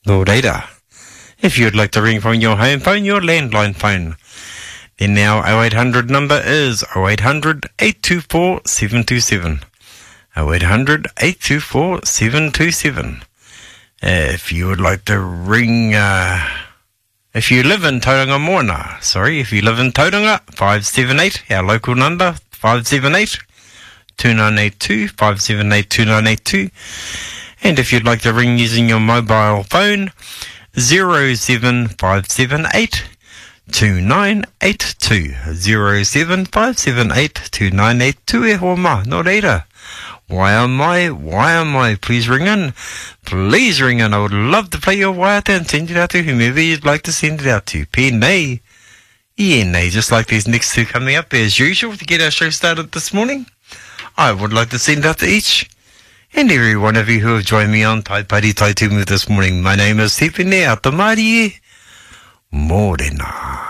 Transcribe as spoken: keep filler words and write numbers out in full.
no data. If you'd like to ring from your home phone, your landline phone, then our oh eight hundred number is oh eight hundred, eight two four, seven two seven. oh eight hundred, eight two four, seven two seven. If you would like to ring, uh, if you live in Tauranga Moana, sorry, if you live in Tauranga, five seven eight, our local number, five seven eight, two nine eight two, five seven eight, two nine eight two. And if you'd like to ring using your mobile phone, zero seven five seven eight, two nine eight two, zero seven five seven eight, two nine eight two. E hoa ma, no reira. Why am I? Why am I? Please ring in. Please ring in. I would love to play your waiata and send it out to whomever you'd like to send it out to. Pēnei. Ienei, just like these next two coming up as usual to get our show started this morning. I would like to send out to each and every one of you who have joined me on Tai Pari Tai Tumu this morning. My name is Tepene Atamari Morena.